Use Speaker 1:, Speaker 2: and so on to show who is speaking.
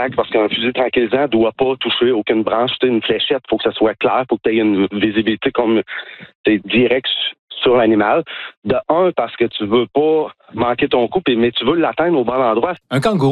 Speaker 1: contact parce qu'un fusil tranquillisant doit pas toucher aucune branche. Tu sais, une fléchette, il faut que ça soit clair, il faut que tu aies une visibilité comme direct sur l'animal. De un, parce que tu veux pas manquer ton coup, mais tu veux l'atteindre au bon endroit.
Speaker 2: Un kangourou